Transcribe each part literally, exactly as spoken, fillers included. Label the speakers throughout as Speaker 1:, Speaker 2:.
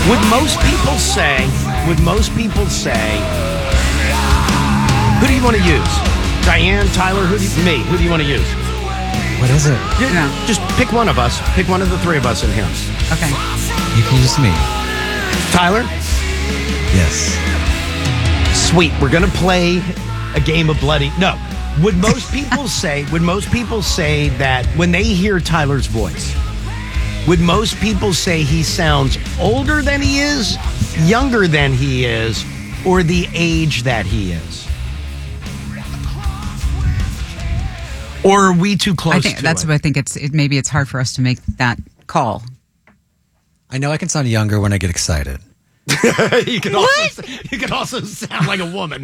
Speaker 1: Would most people say, would most people say, who do you want to use? Diane, Tyler, who do you, me? Who do you want to use?
Speaker 2: What is it?
Speaker 1: You know, just pick one of us. Pick one of the three of us in here.
Speaker 3: Okay.
Speaker 2: You can use me.
Speaker 1: Tyler?
Speaker 2: Yes.
Speaker 1: Sweet. We're going to play a game of bloody... No. Would most people say, would most people say that when they hear Tyler's voice, would most people say he sounds older than he is, younger than he is, or the age that he is? Or are we too close
Speaker 3: I think
Speaker 1: to
Speaker 3: that's
Speaker 1: it?
Speaker 3: what I think it's it, maybe it's hard for us to make that call.
Speaker 2: I know I can sound younger when I get excited.
Speaker 1: you can also you can also sound like a woman.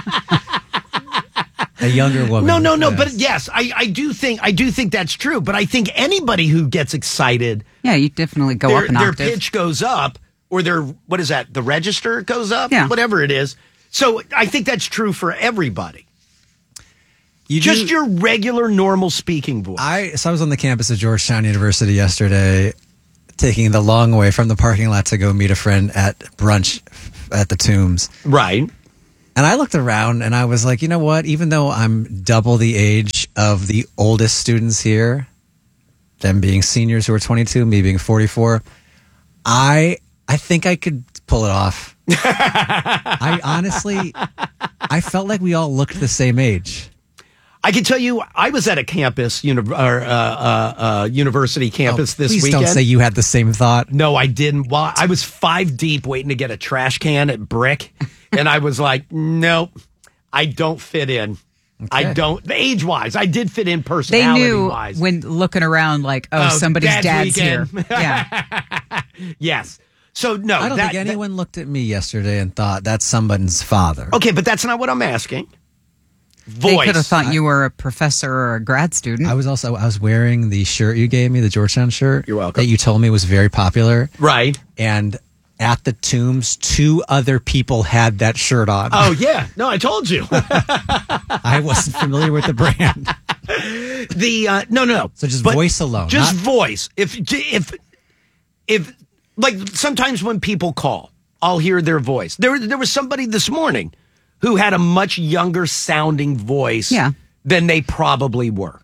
Speaker 2: A younger woman.
Speaker 1: No, no, no.
Speaker 2: Yes.
Speaker 1: But yes, I, I do think I do think that's true. But I think anybody who gets excited,
Speaker 3: Yeah, you definitely go
Speaker 1: their,
Speaker 3: up an
Speaker 1: their
Speaker 3: octave.
Speaker 1: pitch goes up, or their what is that? The register goes up.
Speaker 3: Yeah.
Speaker 1: Whatever it is. So I think that's true for everybody.
Speaker 2: You
Speaker 1: Just
Speaker 2: do-
Speaker 1: your regular, normal speaking voice.
Speaker 2: I so I was on the campus of Georgetown University yesterday, taking the long way from the parking lot to go meet a friend at brunch at the Tombs.
Speaker 1: Right.
Speaker 2: And I looked around and I was like, you know what? Even though I'm double the age of the oldest students here, them being seniors who are twenty-two, me being forty-four, I I think I could pull it off. I honestly, I felt like we all looked the same age.
Speaker 1: I can tell you, I was at a campus, uni- or, uh, uh, uh, university campus
Speaker 2: Oh,
Speaker 1: this
Speaker 2: please
Speaker 1: weekend.
Speaker 2: don't say you had the same thought.
Speaker 1: No, I didn't. Well, I was five deep waiting to get a trash can at Brick. And I was like, nope, I don't fit in. I
Speaker 2: Okay.
Speaker 1: don't. Age-wise, I did fit in
Speaker 3: They knew
Speaker 1: personality-wise.
Speaker 3: when looking around, like, oh,
Speaker 1: Oh,
Speaker 3: somebody's
Speaker 1: dad's
Speaker 3: dad's,
Speaker 1: weekend.
Speaker 3: here. Yeah.
Speaker 1: Yes. So, no.
Speaker 2: I don't
Speaker 1: that-
Speaker 2: think anyone looked at me yesterday and thought that's someone's father.
Speaker 1: that- okay, but that's not what I'm asking.
Speaker 3: They
Speaker 1: Voice.
Speaker 3: could have thought you were a professor or a grad student.
Speaker 2: I was also I was wearing the shirt you gave me, the Georgetown shirt.
Speaker 1: You're welcome.
Speaker 2: That you told me was very popular.
Speaker 1: Right.
Speaker 2: And at the Tombs, two other people had that shirt on.
Speaker 1: Oh, yeah. No, I told you.
Speaker 2: I wasn't familiar with the brand.
Speaker 1: the uh, no, no, no.
Speaker 2: So just
Speaker 1: But
Speaker 2: voice alone,
Speaker 1: Just
Speaker 2: not-
Speaker 1: voice. If if if like sometimes when people call, I'll hear their voice. There there was somebody this morning who had a much younger sounding voice
Speaker 3: Yeah.
Speaker 1: than they probably were.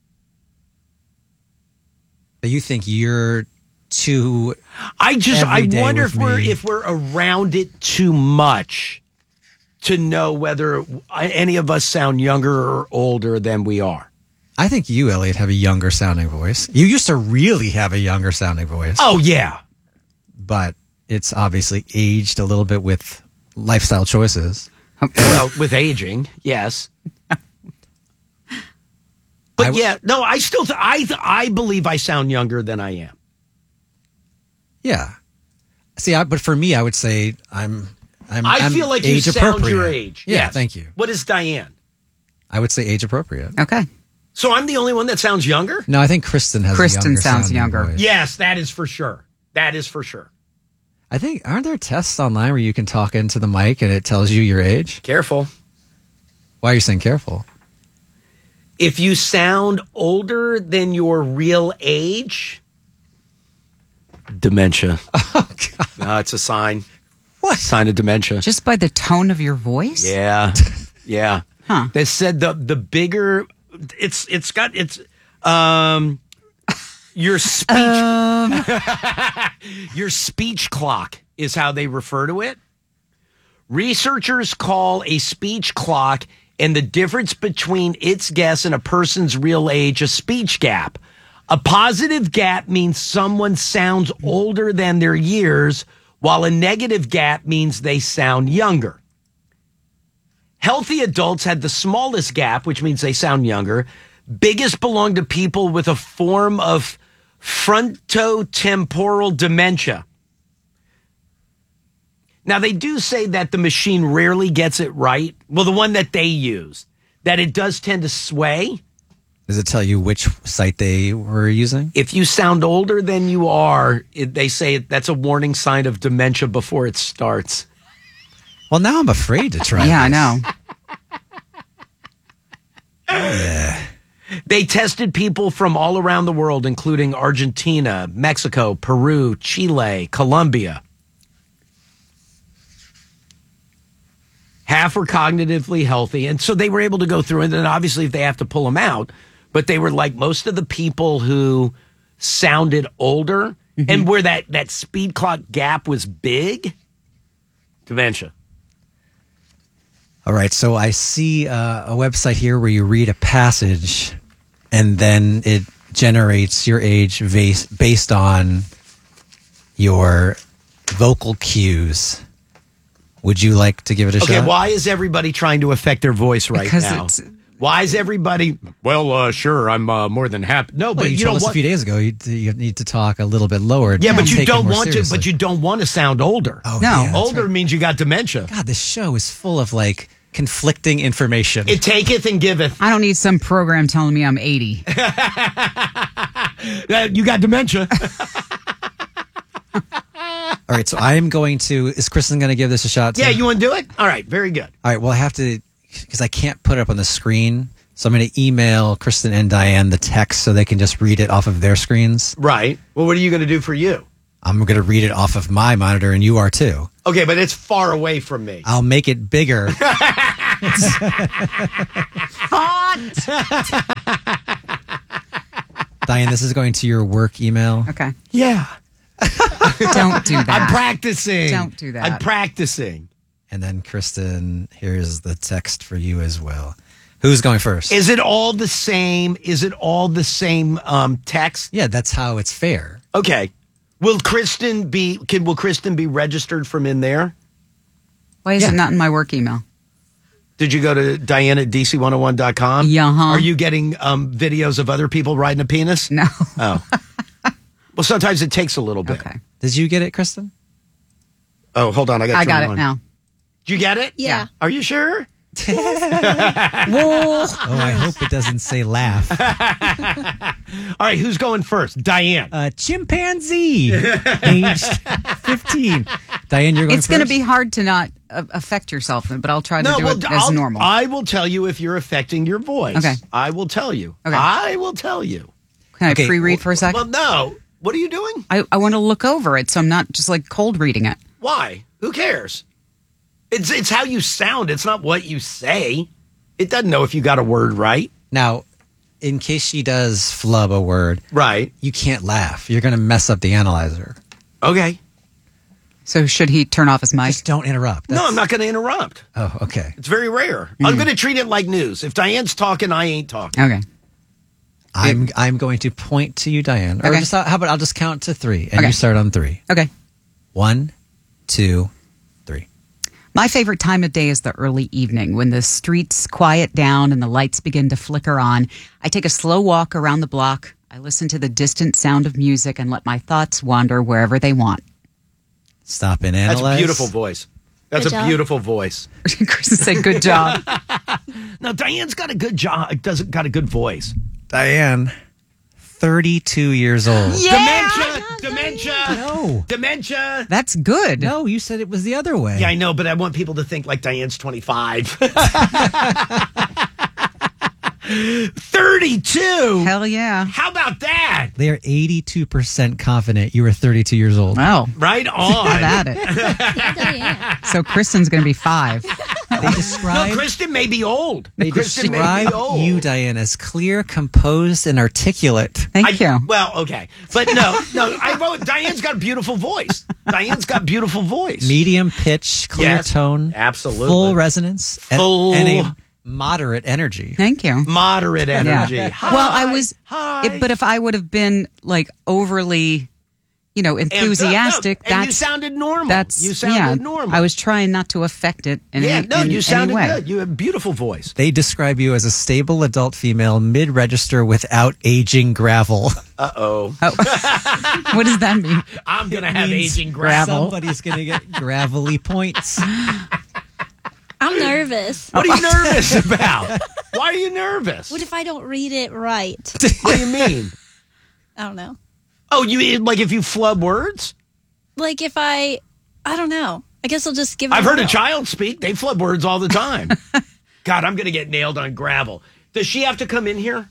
Speaker 2: But you think you're too...
Speaker 1: I just
Speaker 2: Every
Speaker 1: I
Speaker 2: day
Speaker 1: wonder
Speaker 2: with
Speaker 1: if we're
Speaker 2: me.
Speaker 1: if we're around it too much to know whether any of us sound younger or older than we are.
Speaker 2: I think you, Elliot, have a younger sounding voice. You used to really have a younger sounding voice.
Speaker 1: Oh yeah.
Speaker 2: But it's obviously aged a little bit with lifestyle choices.
Speaker 1: Well, with aging, yes. But
Speaker 2: I w-
Speaker 1: yeah, no, I still, th- I, th- I believe I sound younger than I am.
Speaker 2: Yeah. See, I, but for me, I would say I'm... I'm
Speaker 1: I
Speaker 2: I'm
Speaker 1: feel like you
Speaker 2: age
Speaker 1: sound
Speaker 2: appropriate.
Speaker 1: your age.
Speaker 2: Yeah,
Speaker 1: Yes.
Speaker 2: thank you.
Speaker 1: What is Diane?
Speaker 2: I would say age appropriate.
Speaker 3: Okay.
Speaker 1: So I'm the only one that sounds younger?
Speaker 2: No, I think Kristen has
Speaker 3: Kristen
Speaker 2: a younger
Speaker 3: sounds
Speaker 2: sounding
Speaker 3: younger.
Speaker 2: voice.
Speaker 1: Yes, that is for sure. That is for sure.
Speaker 2: I think, aren't there tests online where you can talk into the mic and it tells you your age?
Speaker 1: Careful.
Speaker 2: Why are you saying careful?
Speaker 1: If you sound older than your real age, dementia.
Speaker 2: Oh, God.
Speaker 1: No, it's a sign.
Speaker 2: What?
Speaker 1: Sign of dementia.
Speaker 3: Just by the tone of your voice?
Speaker 1: Yeah, yeah.
Speaker 3: Huh.
Speaker 1: They said the the bigger it's it's got it's um your speech
Speaker 3: Um,
Speaker 1: your speech clock is how they refer to it. Researchers call a speech clock and the difference between its guess and a person's real age a speech gap. A positive gap means someone sounds older than their years, while a negative gap means they sound younger. Healthy adults had the smallest gap, which means they sound younger. Biggest belong to people with a form of frontotemporal dementia. Now, they do say that the machine rarely gets it right. Well, the one that they use, that it does tend to sway.
Speaker 2: Does it tell you which site they were using?
Speaker 1: If you sound older than you are, it, they say that's a warning sign of dementia before it starts.
Speaker 2: Well, now I'm afraid to try.
Speaker 3: yeah, I
Speaker 2: this.
Speaker 3: know.
Speaker 2: Yeah.
Speaker 1: They tested people from all around the world, including Argentina, Mexico, Peru, Chile, Colombia. half were cognitively healthy. And so they were able to go through, and then obviously if they have to pull them out, but they were like most of the people who sounded older mm-hmm. and where that, that speed clock gap was big, dementia.
Speaker 2: All right, so I see uh, a website here where you read a passage and then it generates your age base, based on your vocal cues. Would you like to give it a
Speaker 1: okay,
Speaker 2: shot?
Speaker 1: Okay, why is everybody trying to affect their voice right
Speaker 3: because
Speaker 1: now?
Speaker 3: It's,
Speaker 1: why is everybody, well, uh, sure, I'm uh, more than happy. No,
Speaker 2: well,
Speaker 1: but
Speaker 2: you,
Speaker 1: you
Speaker 2: told
Speaker 1: know
Speaker 2: us
Speaker 1: what?
Speaker 2: a few days ago you, you need to talk a little bit lower.
Speaker 1: Yeah, but you
Speaker 2: take it
Speaker 1: don't
Speaker 2: more
Speaker 1: want
Speaker 2: seriously.
Speaker 1: to, but you don't want to sound older.
Speaker 2: Oh,
Speaker 3: No.
Speaker 2: yeah, that's
Speaker 1: older
Speaker 2: right.
Speaker 1: means you got dementia.
Speaker 2: God, this show is full of like conflicting information.
Speaker 1: It taketh and giveth.
Speaker 3: I don't need some program telling me I'm eighty.
Speaker 1: Uh, you got dementia.
Speaker 2: All right, so I am going to. Is Kristen going to give this a shot? Too?
Speaker 1: Yeah, you want to do it? All right, very good.
Speaker 2: All right, well, I have to, because I can't put it up on the screen. So I'm going to email Kristen and Diane the text so they can just read it off of their screens.
Speaker 1: Right. Well, what are you going to do for you?
Speaker 2: I'm going to read it off of my monitor, and you are too.
Speaker 1: Okay, but it's far away from me.
Speaker 2: I'll make it bigger. Diane, this is going to your work email.
Speaker 3: Okay.
Speaker 1: Yeah.
Speaker 3: Don't do that.
Speaker 1: I'm practicing.
Speaker 3: Don't do that.
Speaker 1: I'm practicing.
Speaker 2: And then, Kristen, here's the text for you as well. Who's going first?
Speaker 1: Is it all the same? Is it all the same um, text?
Speaker 2: Yeah, that's how it's fair.
Speaker 1: Okay. Will Kristen be? Can will Kristen be registered from in there?
Speaker 3: Why is
Speaker 2: Yeah.
Speaker 3: it not in my work email?
Speaker 1: Did you go to Diane at D C one oh one dot com?
Speaker 3: Yeah.
Speaker 1: Are you getting um, videos of other people riding a penis?
Speaker 3: No.
Speaker 1: Oh. Well, sometimes it takes a little bit.
Speaker 3: Okay.
Speaker 2: Did you get it, Kristen?
Speaker 1: Oh, hold on. I got.
Speaker 3: I got
Speaker 1: turned
Speaker 3: it
Speaker 1: on.
Speaker 3: now.
Speaker 1: Did you get it?
Speaker 4: Yeah.
Speaker 1: Are you sure?
Speaker 3: Whoa.
Speaker 2: Oh, I hope it doesn't say laugh.
Speaker 1: All right. Who's going first? Diane.
Speaker 2: A chimpanzee, aged fifteen. Diane, you're going
Speaker 3: It's going to
Speaker 2: first?
Speaker 3: be hard to not uh, affect yourself, but I'll try to do
Speaker 1: well,
Speaker 3: it as
Speaker 1: I'll-
Speaker 3: normal.
Speaker 1: I will tell you if you're affecting your voice.
Speaker 3: Okay.
Speaker 1: I will tell you.
Speaker 3: Okay.
Speaker 1: I will tell you.
Speaker 3: Can I
Speaker 2: Okay,
Speaker 3: pre-read
Speaker 2: well-
Speaker 3: for a second?
Speaker 1: Well, no. What are you doing?
Speaker 3: I, I want to look over it, so I'm not just like cold reading it.
Speaker 1: Why? Who cares? It's it's how you sound. It's not what you say. It doesn't know if you got a word right.
Speaker 2: Now, in case she does flub a word,
Speaker 1: Right.
Speaker 2: you can't laugh. You're going to mess up the analyzer.
Speaker 1: Okay.
Speaker 3: So should he turn off his mic?
Speaker 2: Just don't interrupt.
Speaker 1: No,
Speaker 2: That's-
Speaker 1: I'm not going to interrupt.
Speaker 2: Oh, okay.
Speaker 1: It's very rare. I'm going to treat it like news. If Diane's talking, I ain't talking.
Speaker 3: Okay.
Speaker 2: I'm I'm going to point to you, Diane. Or
Speaker 3: Okay.
Speaker 2: just how about I'll just count to three, and
Speaker 3: Okay.
Speaker 2: you start on three.
Speaker 3: Okay.
Speaker 2: One, two, three.
Speaker 3: My favorite time of day is the early evening when the streets quiet down and the lights begin to flicker on. I take a slow walk around the block. I listen to the distant sound of music and let my thoughts wander wherever they want.
Speaker 2: Stop and
Speaker 1: That's
Speaker 2: analyze.
Speaker 1: a beautiful voice. That's
Speaker 4: Good
Speaker 1: a
Speaker 4: job.
Speaker 1: beautiful voice.
Speaker 3: Kristen said, good job.
Speaker 1: Now, Diane's got a good job. Does got a good voice.
Speaker 2: Diane, thirty-two years old.
Speaker 1: Dementia. Dementia.
Speaker 2: No.
Speaker 1: Dementia.
Speaker 3: That's good.
Speaker 2: No, you said it was the other way.
Speaker 1: Yeah, I know, but I want people to think like Diane's twenty-five. thirty-two.
Speaker 3: Hell yeah.
Speaker 1: How about that?
Speaker 2: They are eighty-two percent confident you were thirty-two years old.
Speaker 3: Wow.
Speaker 1: Right
Speaker 3: Have
Speaker 1: on.
Speaker 3: at it.
Speaker 4: Yeah, Diane.
Speaker 3: So Kristen's going to be five.
Speaker 2: They
Speaker 1: No,
Speaker 2: describe,
Speaker 1: Kristen may be old.
Speaker 2: they
Speaker 1: Kristen may
Speaker 2: describe
Speaker 1: be old.
Speaker 2: you, Diane, as clear, composed, and articulate.
Speaker 3: Thank
Speaker 1: I-
Speaker 3: you.
Speaker 1: Well, okay, but no, no. I vote. Diane's got a beautiful voice. Diane's got beautiful voice.
Speaker 2: Medium pitch, clear
Speaker 1: Yes,
Speaker 2: tone,
Speaker 1: absolutely.
Speaker 2: full resonance, and-
Speaker 1: Full-
Speaker 2: and, a moderate energy.
Speaker 3: Thank you.
Speaker 1: Moderate energy.
Speaker 3: Yeah.
Speaker 1: Hi,
Speaker 3: Well, I was,
Speaker 1: Hi.
Speaker 3: it- but if I would have been like overly, you know, enthusiastic,
Speaker 1: and, no, and you
Speaker 3: that's
Speaker 1: sounded normal.
Speaker 3: that's
Speaker 1: you sounded
Speaker 3: yeah.
Speaker 1: normal.
Speaker 3: I was trying not to affect it in
Speaker 1: yeah,
Speaker 3: any,
Speaker 1: no,
Speaker 3: in
Speaker 1: you
Speaker 3: any
Speaker 1: sounded
Speaker 3: way.
Speaker 1: good. You have a beautiful voice.
Speaker 2: They describe you as a stable adult female, mid-register without aging gravel.
Speaker 1: Uh oh.
Speaker 3: Oh. What does that mean?
Speaker 1: I'm gonna have
Speaker 2: means
Speaker 1: aging gravel.
Speaker 2: Somebody's going to get gravelly points.
Speaker 4: I'm nervous.
Speaker 1: What are you nervous about? Why are you nervous?
Speaker 4: What if I don't read it right?
Speaker 1: What do you mean?
Speaker 4: I don't know.
Speaker 1: Oh, you like if you flub words?
Speaker 4: Like if I, I don't know. I guess I'll just give it
Speaker 1: I've
Speaker 4: a
Speaker 1: heard a
Speaker 4: whirl.
Speaker 1: child speak. They flub words all the time. God, I'm gonna get nailed on gravel. Does she have to come in here?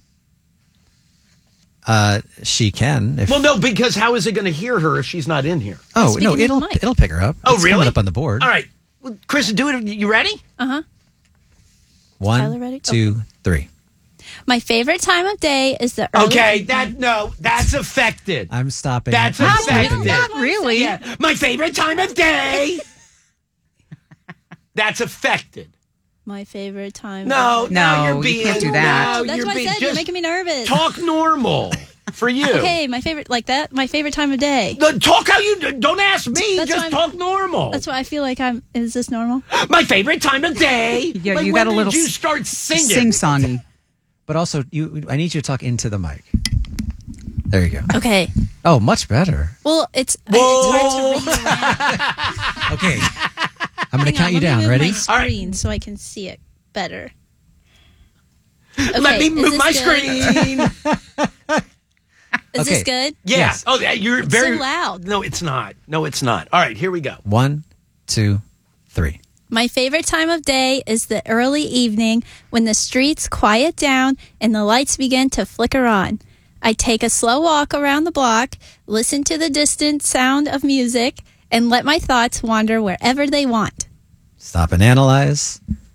Speaker 2: Uh, she can. If,
Speaker 1: Well, no, because how is it going to hear her if she's not in here?
Speaker 2: oh,
Speaker 4: Speaking
Speaker 2: no,
Speaker 4: of
Speaker 2: it'll
Speaker 4: the mic.
Speaker 2: it'll pick her up.
Speaker 1: Oh,
Speaker 2: It's
Speaker 1: really?
Speaker 2: coming up on the board.
Speaker 1: All right. Chris, do it. You ready?
Speaker 4: Tyler,
Speaker 2: One,
Speaker 4: ready?
Speaker 2: two, three.
Speaker 4: My favorite time of day is the early
Speaker 1: Okay,
Speaker 4: evening.
Speaker 1: that no, that's affected.
Speaker 2: I'm stopping.
Speaker 1: That's
Speaker 2: I'm
Speaker 1: not
Speaker 2: stopping
Speaker 1: really-
Speaker 2: it.
Speaker 3: Not really.
Speaker 1: Yeah, my favorite time of day. That's affected.
Speaker 4: My favorite time.
Speaker 1: No,
Speaker 4: of
Speaker 3: No,
Speaker 1: now you're
Speaker 3: you
Speaker 1: being.
Speaker 3: can't do that.
Speaker 1: No,
Speaker 4: That's
Speaker 1: you're
Speaker 4: what I
Speaker 1: being,
Speaker 4: said. You're
Speaker 1: just
Speaker 4: making me nervous.
Speaker 1: Talk normal for you.
Speaker 4: Okay, my favorite, like that. My favorite time of day.
Speaker 1: No, talk how you. Don't ask me.
Speaker 4: That's
Speaker 1: just
Speaker 4: why I'm-
Speaker 1: talk normal.
Speaker 4: That's why I feel like I'm. Is this normal?
Speaker 1: My favorite time of day.
Speaker 3: Yeah,
Speaker 1: Like,
Speaker 3: you
Speaker 1: when
Speaker 3: got a
Speaker 1: did
Speaker 3: little
Speaker 1: You
Speaker 3: s-
Speaker 1: start singing.
Speaker 3: Sing-songy.
Speaker 2: But also, you. I need you to talk into the mic. There you go.
Speaker 4: Okay.
Speaker 2: Oh, much better.
Speaker 4: Well, it's, I-
Speaker 1: Whoa.
Speaker 4: it's hard to read around.
Speaker 2: Okay. I'm going to
Speaker 4: Hang
Speaker 2: count
Speaker 4: on,
Speaker 2: you
Speaker 4: let me
Speaker 2: down.
Speaker 4: move
Speaker 2: Ready?
Speaker 4: My
Speaker 1: All right.
Speaker 4: screen so I can see it better.
Speaker 1: Let
Speaker 4: Okay,
Speaker 1: me
Speaker 4: is
Speaker 1: move
Speaker 4: this
Speaker 1: my
Speaker 4: good?
Speaker 1: screen.
Speaker 4: Is
Speaker 2: Okay.
Speaker 4: this good?
Speaker 1: Yeah.
Speaker 2: Yes.
Speaker 1: Oh, yeah, you're very
Speaker 4: so loud.
Speaker 1: No, it's not. No, it's not. All right, here we go.
Speaker 2: One, two, three.
Speaker 4: My favorite time of day is the early evening when the streets quiet down and the lights begin to flicker on. I take a slow walk around the block, listen to the distant sound of music, and let my thoughts wander wherever they want.
Speaker 2: Stop and analyze.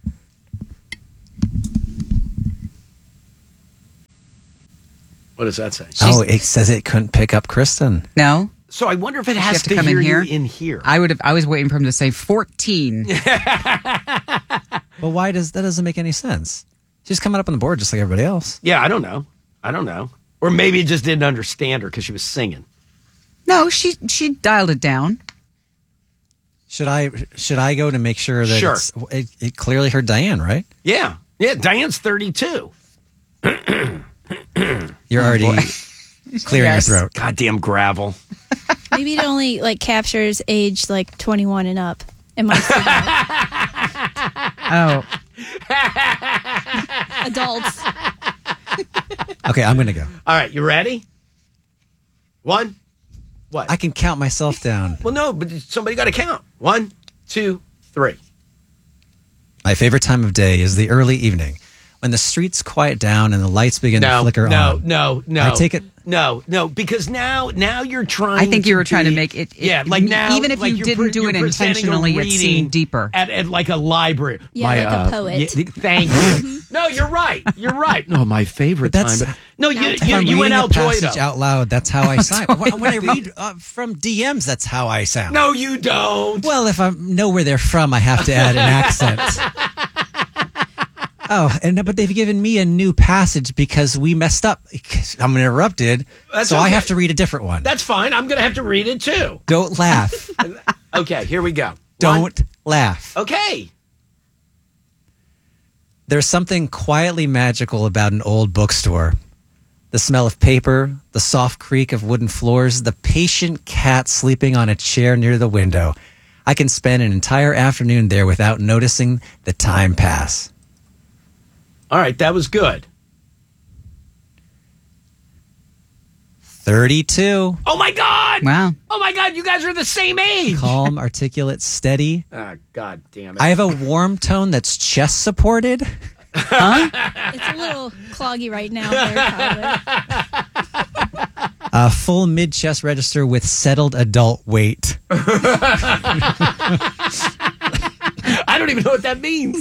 Speaker 1: What does that say?
Speaker 2: Oh, it says it couldn't pick up Kristen.
Speaker 3: No?
Speaker 1: So I wonder if it
Speaker 3: you
Speaker 1: has
Speaker 3: have to
Speaker 1: to,
Speaker 3: come in
Speaker 1: hear
Speaker 3: here?
Speaker 1: you in here.
Speaker 3: I would have. I was waiting for him to say fourteen.
Speaker 2: Well, why does that doesn't make any sense? She's coming up on the board just like everybody else.
Speaker 1: yeah, I don't know. I don't know. Or maybe it just didn't understand her because she was singing.
Speaker 3: No, she she dialed it down.
Speaker 2: Should I should I go to make sure that
Speaker 1: Sure.
Speaker 2: it's, it, it clearly heard Diane, right?
Speaker 1: Yeah. Yeah, Diane's thirty-two.
Speaker 2: You're already clearing
Speaker 3: Yes.
Speaker 2: your throat.
Speaker 1: Goddamn gravel.
Speaker 4: Maybe it only like captures age like twenty-one and up. Am I
Speaker 3: Oh,
Speaker 4: adults?
Speaker 2: Okay, I'm going to go.
Speaker 1: All right, you ready? One. What?
Speaker 2: I can count myself down.
Speaker 1: well, no, but somebody got to count. One, two, three.
Speaker 2: My favorite time of day is the early evening when the streets quiet down and the lights begin to
Speaker 1: No,
Speaker 2: flicker
Speaker 1: no,
Speaker 2: on.
Speaker 1: no, no.
Speaker 2: I take it-
Speaker 1: No, no, because now, now you're trying.
Speaker 3: I think you were
Speaker 1: to
Speaker 3: trying to
Speaker 1: be-
Speaker 3: make it- it-
Speaker 1: Yeah, like now,
Speaker 3: even if
Speaker 1: like
Speaker 3: you
Speaker 1: you're
Speaker 3: didn't
Speaker 1: pre-
Speaker 3: do
Speaker 1: you're
Speaker 3: it
Speaker 1: presenting a
Speaker 3: intentionally, it
Speaker 1: reading
Speaker 3: seemed deeper.
Speaker 1: At, at like a library.
Speaker 4: Yeah, like a
Speaker 1: uh,
Speaker 4: poet.
Speaker 1: yeah, thank you. No, you're right. You're right. No, my favorite
Speaker 2: But that's-
Speaker 1: time. No, you
Speaker 2: If
Speaker 1: you,
Speaker 2: I'm
Speaker 1: you went
Speaker 2: reading a
Speaker 1: Al
Speaker 2: passage
Speaker 1: Toido.
Speaker 2: out loud, that's how I sound. when, when I read uh, from D Ms, that's how I sound.
Speaker 1: No, you don't.
Speaker 2: Well, if I know where they're from, I have to add an accent. Oh, and but they've given me a new passage because we messed up. I'm interrupted,
Speaker 1: That's
Speaker 2: so I
Speaker 1: okay.
Speaker 2: have to read a different one.
Speaker 1: That's fine. I'm going to have to read it too.
Speaker 2: Don't laugh.
Speaker 1: Okay, here we go. One-
Speaker 2: Don't laugh.
Speaker 1: Okay.
Speaker 2: There's something quietly magical about an old bookstore. The smell of paper, the soft creak of wooden floors, the patient cat sleeping on a chair near the window. I can spend an entire afternoon there without noticing the time pass.
Speaker 1: All right, that was good.
Speaker 2: thirty-two.
Speaker 1: Oh my God.
Speaker 3: wow.
Speaker 1: Oh my God, you guys are the same age.
Speaker 2: Calm, articulate, steady.
Speaker 1: Ah, God damn it.
Speaker 2: I have a warm tone that's chest supported.
Speaker 4: It's a little cloggy right now. There, Tyler.
Speaker 2: A full mid chest register with settled adult weight.
Speaker 1: I don't even know what that means.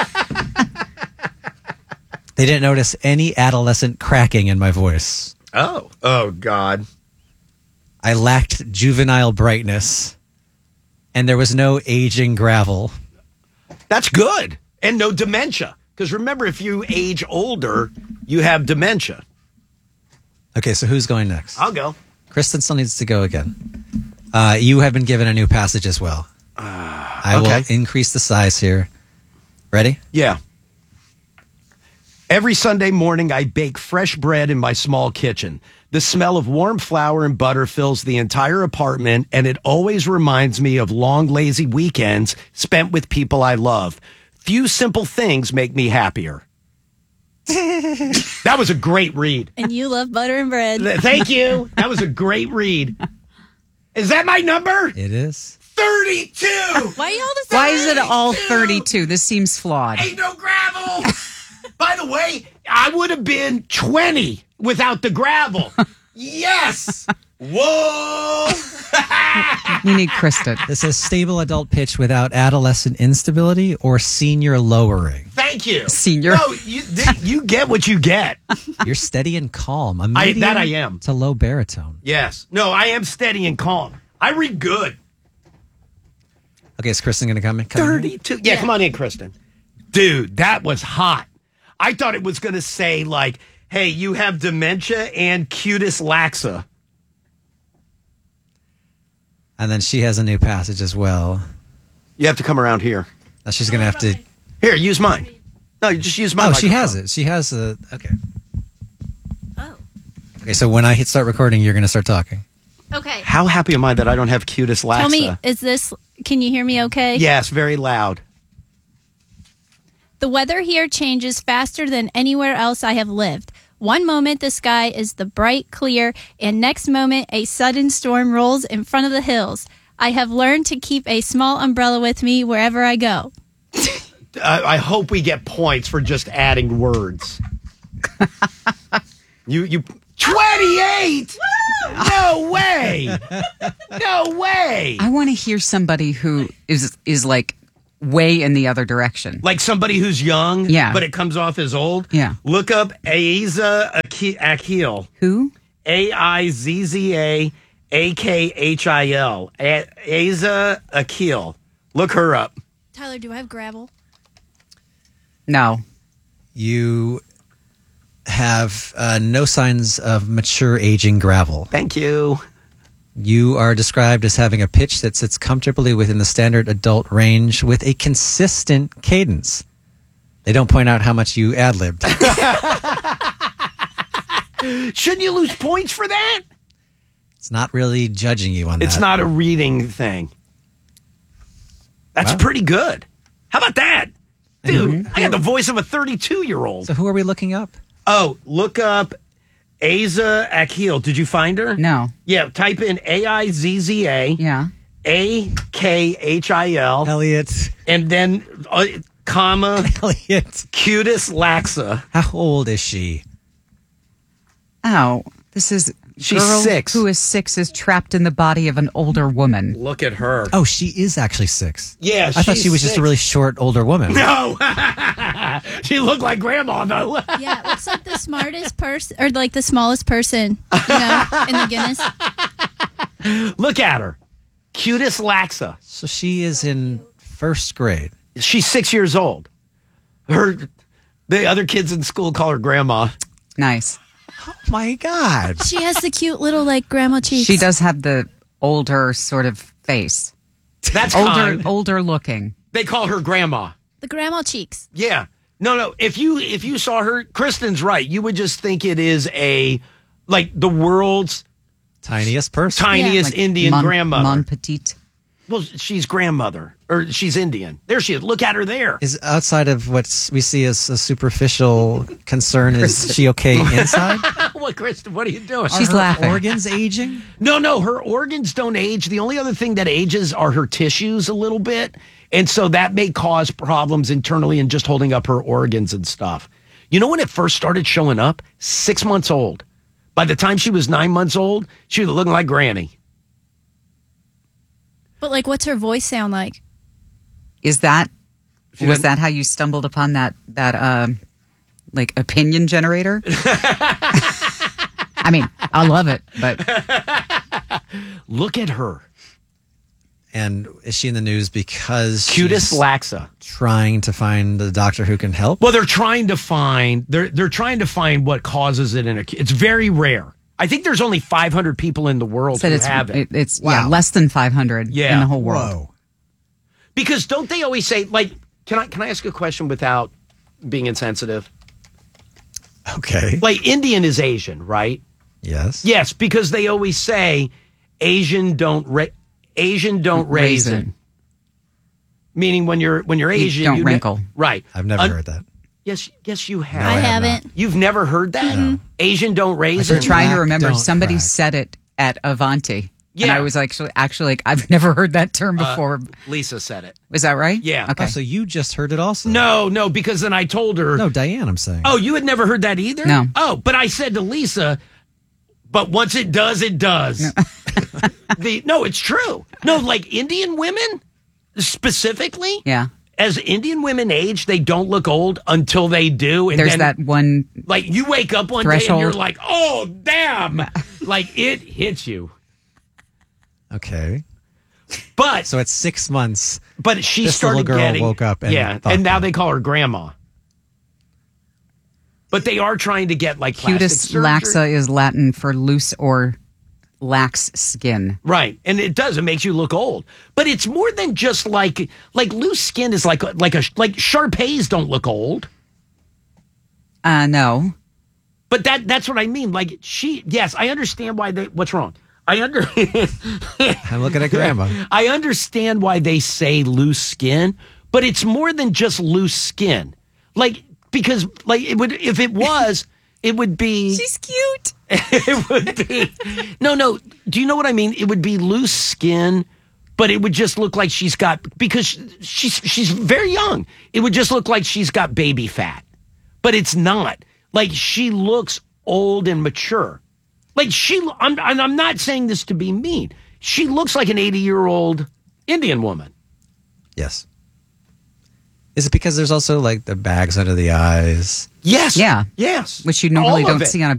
Speaker 2: They didn't notice any adolescent cracking in my voice.
Speaker 1: Oh. Oh, God.
Speaker 2: I lacked juvenile brightness, and there was no aging gravel.
Speaker 1: That's good. And no dementia. Because remember, if you age older, you have dementia.
Speaker 2: Okay, so who's going next?
Speaker 1: I'll go.
Speaker 2: Kristen still needs to go again. Uh, you have been given a new passage as well. I
Speaker 1: okay.
Speaker 2: will increase the size here. Ready?
Speaker 1: Yeah. Every Sunday morning, I bake fresh bread in my small kitchen. The smell of warm flour and butter fills the entire apartment, and it always reminds me of long, lazy weekends spent with people I love. Few simple things make me happier. That was a great read.
Speaker 4: And you love butter and bread.
Speaker 1: Thank you. That was a great read. Is that my number?
Speaker 2: It is.
Speaker 1: thirty-two.
Speaker 4: Why are you all the
Speaker 3: Why is it all
Speaker 1: thirty-two.
Speaker 3: thirty-two? This seems flawed.
Speaker 1: Ain't no gravel. By the way, I would have been twenty without the gravel. Yes. Whoa!
Speaker 3: We need Kristen.
Speaker 2: This says stable adult pitch without adolescent instability or senior lowering.
Speaker 1: Thank you.
Speaker 3: Senior.
Speaker 1: No, you, th- you get what you get.
Speaker 2: You're steady and calm. A
Speaker 1: I-
Speaker 2: medium
Speaker 1: that I am.
Speaker 2: To low baritone.
Speaker 1: Yes. No, I am steady and calm. I read good.
Speaker 2: Okay, is Kristen going to come in? Come in?
Speaker 1: thirty-two. Yeah, come on in, Kristen. Dude, that was hot. I thought it was going to say, like, hey, you have dementia and cutis laxa.
Speaker 2: And then she has a new passage as well.
Speaker 1: You have to come around here.
Speaker 2: Now she's going to have to...
Speaker 1: Here, use mine. No, you just use mine.
Speaker 2: Oh, she has it. She has a... Okay.
Speaker 4: Oh.
Speaker 2: Okay, so when I hit start recording, you're going to start talking.
Speaker 4: Okay.
Speaker 1: How happy am I that I don't have cutis laxa?
Speaker 4: Tell me, is this, can you hear me okay?
Speaker 1: Yes, very loud.
Speaker 4: The weather here changes faster than anywhere else I have lived. One moment the sky is the bright clear, and next moment a sudden storm rolls in front of the hills. I have learned to keep a small umbrella with me wherever I go.
Speaker 1: I, I hope we get points for just adding words. you you twenty-eight? No way! No way!
Speaker 3: I want to hear somebody who is is like way in the other direction.
Speaker 1: Like somebody who's young,
Speaker 3: Yeah.
Speaker 1: but it comes off as old.
Speaker 3: Yeah.
Speaker 1: Look up Aiza Aki- Akhil.
Speaker 3: Who?
Speaker 1: A I Z Z A A K H I L. A- Aiza Akhil. Look her up.
Speaker 4: Tyler, do I have gravel?
Speaker 3: No.
Speaker 2: You have uh, no signs of mature aging gravel.
Speaker 1: Thank you.
Speaker 2: You are described as having a pitch that sits comfortably within the standard adult range with a consistent cadence. They don't point out how much you ad-libbed.
Speaker 1: Shouldn't you lose points for that?
Speaker 2: It's not really judging you on that.
Speaker 1: It's not a reading thing. That's
Speaker 2: Wow.
Speaker 1: pretty good. How about that? Dude, I got the voice of a thirty-two-year-old.
Speaker 2: So who are we looking up?
Speaker 1: Oh, look up Aiza Akhil. Did you find her?
Speaker 3: No.
Speaker 1: Yeah, type in A I Z Z A
Speaker 3: Yeah.
Speaker 1: A K H I L
Speaker 2: Elliot.
Speaker 1: and then uh, comma
Speaker 2: Elliot.
Speaker 1: cutis laxa.
Speaker 2: How old is she?
Speaker 3: Oh, this is
Speaker 1: She's
Speaker 3: girl
Speaker 1: six.
Speaker 3: who is six is trapped in the body of an older woman.
Speaker 1: Look at her.
Speaker 2: Oh, she is actually six.
Speaker 1: Yeah,
Speaker 2: I thought
Speaker 1: she's
Speaker 2: she was just
Speaker 1: six.
Speaker 2: a really short older woman.
Speaker 1: No, she looked like grandma though.
Speaker 4: Yeah, it looks like the smartest person, or like the smallest person, you know, in the Guinness.
Speaker 1: Look at her, cutis laxa.
Speaker 2: So she is in first grade.
Speaker 1: She's six years old. Her, the other kids in school call her grandma.
Speaker 3: Nice.
Speaker 2: Oh my God.
Speaker 4: She has the cute little, like, grandma cheeks.
Speaker 3: She does have the older sort of face.
Speaker 1: That's
Speaker 3: Older
Speaker 1: kind.
Speaker 3: older looking.
Speaker 1: They call her grandma.
Speaker 4: The grandma cheeks.
Speaker 1: Yeah. No, no. If you if you saw her, Kristen's right. You would just think it is a like the world's
Speaker 2: Tiniest person.
Speaker 1: tiniest
Speaker 3: Like
Speaker 1: Indian
Speaker 3: mon,
Speaker 1: grandmother.
Speaker 3: Mon petite.
Speaker 1: Well, she's grandmother or she's Indian. There she is. Look at her there.
Speaker 2: Is outside of what we see as a superficial concern, is she okay inside?
Speaker 1: What, Kristen? What are you doing?
Speaker 3: She's
Speaker 2: Are her
Speaker 3: laughing.
Speaker 2: organs aging?
Speaker 1: No, no, her organs don't age. The only other thing that ages are her tissues a little bit. And so that may cause problems internally in just holding up her organs and stuff. You know when it first started showing up? Six months old. By the time she was nine months old, she was looking like Granny.
Speaker 4: But, like, what's her voice sound like?
Speaker 3: Is that
Speaker 1: She
Speaker 3: was
Speaker 1: doesn't-
Speaker 3: that how you stumbled upon that that um like opinion generator? I mean, I love it, but
Speaker 1: Look at her.
Speaker 2: And is she in the news because
Speaker 1: Cutis
Speaker 2: she's
Speaker 1: laxa.
Speaker 2: trying to find the doctor who can help?
Speaker 1: Well, they're trying to find they're they're trying to find what causes it in a it's very rare. I think there's only five hundred people in the world
Speaker 3: said
Speaker 1: who
Speaker 3: it's
Speaker 1: have it.
Speaker 3: it- it's yeah
Speaker 2: Wow.
Speaker 3: less than five hundred
Speaker 1: Yeah.
Speaker 3: in the whole world.
Speaker 2: Whoa.
Speaker 1: Because don't they always say like can I can I ask a question without being insensitive?
Speaker 2: Okay.
Speaker 1: Like Indian is Asian, right?
Speaker 2: Yes.
Speaker 1: Yes, because they always say Asian don't ra- Asian don't raisin.
Speaker 3: Raisin.
Speaker 1: Meaning when you're when you're
Speaker 3: You
Speaker 1: Asian
Speaker 3: don't
Speaker 1: ne-
Speaker 3: wrinkle.
Speaker 1: right.
Speaker 2: I've never
Speaker 1: Un-
Speaker 2: heard that.
Speaker 1: Yes, yes you have.
Speaker 2: No,
Speaker 4: I
Speaker 2: I have
Speaker 4: haven't.
Speaker 1: You've never heard that? Asian don't
Speaker 3: I'm
Speaker 1: raisin.
Speaker 2: heard
Speaker 3: trying to
Speaker 2: Black
Speaker 3: remember.
Speaker 2: don't
Speaker 3: Somebody
Speaker 2: crack.
Speaker 3: said it at Avanti. And
Speaker 1: Yeah.
Speaker 3: I was actually actually like, I've never heard that term
Speaker 1: Uh,
Speaker 3: before.
Speaker 1: Lisa said it.
Speaker 3: Was that right?
Speaker 1: Yeah.
Speaker 3: Okay.
Speaker 2: Oh, so you just heard it also?
Speaker 1: No, no, because then I told her
Speaker 2: No, Diane, I'm saying.
Speaker 1: oh, you had never heard that either?
Speaker 3: No.
Speaker 1: Oh, but I said to Lisa, But once it does, it does. the no, it's true. No, like Indian women specifically.
Speaker 3: Yeah.
Speaker 1: As Indian women age, they don't look old until they do. And
Speaker 3: There's
Speaker 1: then,
Speaker 3: that one.
Speaker 1: like you wake up one day
Speaker 3: threshold.
Speaker 1: and you're like, oh, damn. Like it hits you.
Speaker 2: Okay.
Speaker 1: But
Speaker 2: So at six months,
Speaker 1: but she
Speaker 2: this
Speaker 1: started
Speaker 2: little girl
Speaker 1: getting
Speaker 2: woke up and
Speaker 1: yeah,
Speaker 2: thought
Speaker 1: and now
Speaker 2: that.
Speaker 1: they call her grandma. But they are trying to get like plastic
Speaker 3: Cutis
Speaker 1: surgery.
Speaker 3: laxa is Latin for loose or lax skin.
Speaker 1: Right, and it does. It makes you look old, but it's more than just like like loose skin is like like a like Shar-Pays don't look old,
Speaker 3: Uh, no.
Speaker 1: but that that's what I mean. Like she, yes, I understand why they. What's wrong? I under.
Speaker 2: I'm looking at grandma.
Speaker 1: I understand why they say loose skin, but it's more than just loose skin. Like because like it would if it was, it would be.
Speaker 3: She's cute.
Speaker 1: It would be no, no. Do you know what I mean? It would be loose skin, but it would just look like she's got because she's she's very young. It would just look like she's got baby fat, but it's not. Like she looks old and mature. Like she, I'm, and I'm not saying this to be mean. She looks like an eighty-year-old Indian woman.
Speaker 2: Yes. Is it because there's also like the bags under the eyes?
Speaker 1: Yes.
Speaker 3: Yeah.
Speaker 1: Yes.
Speaker 3: Which you normally
Speaker 1: All of
Speaker 3: don't
Speaker 1: it.
Speaker 3: see on a